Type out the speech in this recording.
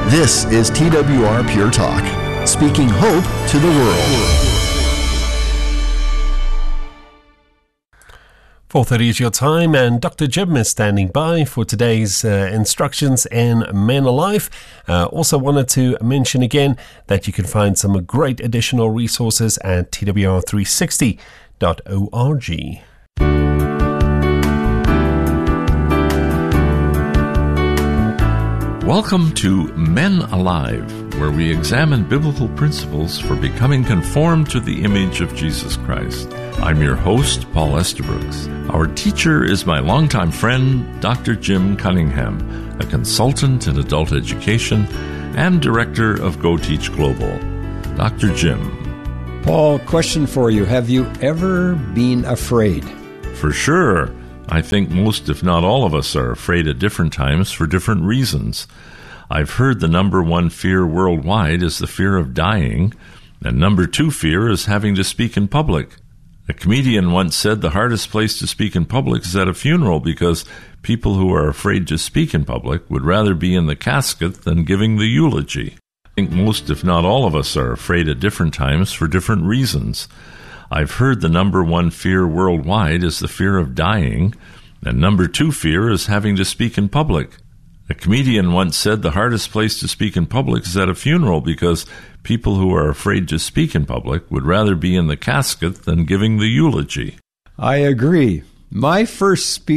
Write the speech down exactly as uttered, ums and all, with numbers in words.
This is T W R Pure Talk, speaking hope to the world. four thirty is your time, and Doctor Jim is standing by for today's uh, instructions in Men Alive. Uh, also wanted to mention again that you can find some great additional resources at T W R three sixty dot org. Welcome to Men Alive, where we examine biblical principles for becoming conformed to the image of Jesus Christ. I'm your host, Paul Estabrooks. Our teacher is my longtime friend, Doctor Jim Cunningham, a consultant in adult education and director of Go Teach Global. Doctor Jim. Paul, question for you. Have you ever been afraid? For sure. I think most, if not all of us, are afraid at different times for different reasons. I've heard the number one fear worldwide is the fear of dying, and number two fear is having to speak in public. A comedian once said the hardest place to speak in public is at a funeral because people who are afraid to speak in public would rather be in the casket than giving the eulogy. I think most, if not all of us, are afraid at different times for different reasons. I've heard the number one fear worldwide is the fear of dying, and number two fear is having to speak in public. A comedian once said the hardest place to speak in public is at a funeral because people who are afraid to speak in public would rather be in the casket than giving the eulogy. I agree. My first speech